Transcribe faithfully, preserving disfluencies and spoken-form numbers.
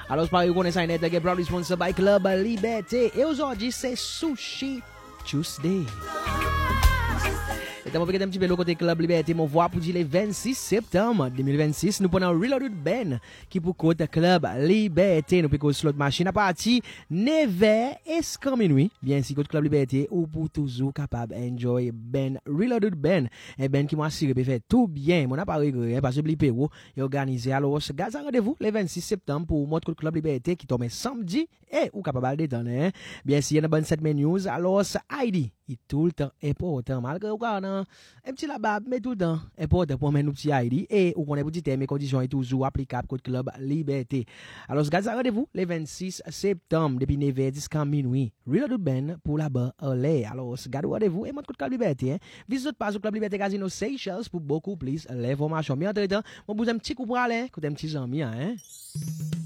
Alors, par exemple, on est net, qui proudly sponsored by Club Liberté. Et aujourd'hui, c'est Sushi Tuesday. Et d'abord, un petit peu le côté Club Liberté, mon voix pour dire le vingt-six septembre deux mille vingt-six, nous prenons Reloaded Ben, qui pour côté Club Liberté, nous piquons slot machine à partir neuf heures et minuit, bien si côté Club Liberté, ou pour toujours capable enjoy Ben, Reloaded Ben, et Ben qui m'a assuré de faire tout bien, mon appareil, parce que blipé ou, et organisé, alors, gardez rendez-vous le vingt-six septembre pour notre Club Liberté qui tombe samedi, et ou capable de détendre, hein. Bien si il y a une bonne set news, alors, Heidi, il est tout le temps important, malgré ou quand, un petit là-bas, mais tout le temps, important pour mettre nos petits I D et ou qu'on ait petit thème, mes conditions et toujours applicables code Club Liberté. Alors, gardez rendez-vous le vingt-six septembre, depuis neuf heures jusqu'à minuit. Reloaded Ben pour là-bas, allez. Alors, gardez rendez-vous et montre code Club Liberté, hein. Visitez notre page au Club Liberté Casino Seychelles pour beaucoup plus l'information. Mais entre temps, on vous aime un petit coup pour aller, écoutez un petit ami, hein.